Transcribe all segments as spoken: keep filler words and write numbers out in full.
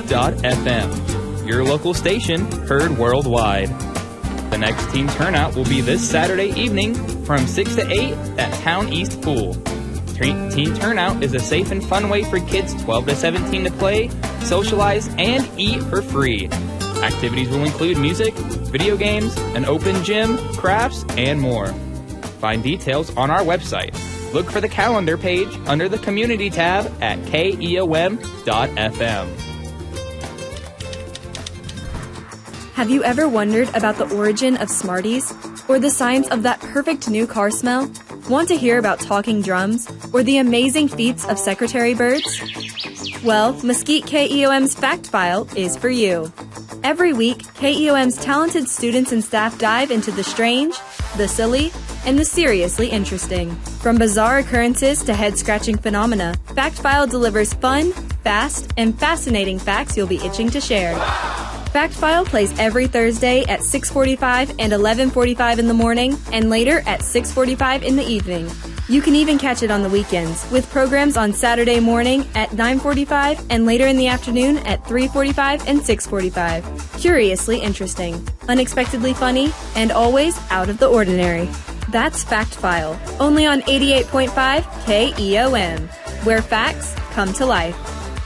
dot f m. Your local station, heard worldwide. The next teen turnout will be this Saturday evening from six to eight at Town East Pool. Teen Turnout is a safe and fun way for kids twelve to seventeen to play, socialize, and eat for free. Activities will include music, video games, an open gym, crafts, and more. Find details on our website. Look for the calendar page under the Community tab at k e o m dot f m. Have you ever wondered about the origin of Smarties? Or the science of that perfect new car smell? Want to hear about talking drums? Or the amazing feats of secretary birds? Well, Mesquite K E O M's Fact File is for you. Every week, K E O M's talented students and staff dive into the strange, the silly, and the seriously interesting. From bizarre occurrences to head-scratching phenomena, Fact File delivers fun, fast, and fascinating facts you'll be itching to share. Fact File plays every Thursday at six forty-five and eleven forty-five in the morning, and later at six forty-five in the evening. You can even catch it on the weekends, with programs on Saturday morning at nine forty-five and later in the afternoon at three forty-five and six forty-five. Curiously interesting, unexpectedly funny, and always out of the ordinary. That's Fact File, only on eighty-eight point five K E O M, where facts come to life.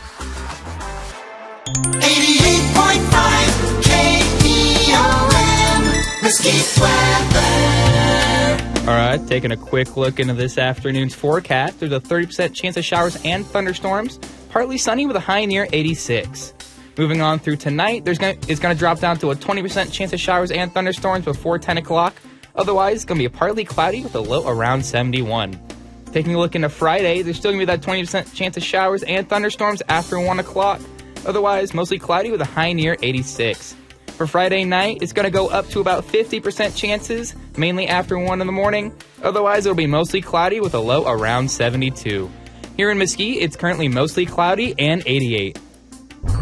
eighty-eight point five K E O M, Mesquite weather. All right, taking a quick look into this afternoon's forecast. There's a thirty percent chance of showers and thunderstorms. Partly sunny with a high near eighty-six. Moving on through tonight, there's gonna, it's going to drop down to a twenty percent chance of showers and thunderstorms before ten o'clock. Otherwise, it's going to be partly cloudy with a low around seventy-one. Taking a look into Friday, there's still going to be that twenty percent chance of showers and thunderstorms after one o'clock. Otherwise, mostly cloudy with a high near eighty-six. For Friday night, it's going to go up to about fifty percent chances, mainly after one in the morning. Otherwise, it'll be mostly cloudy with a low around seventy-two. Here in Mesquite, it's currently mostly cloudy and eighty-eight.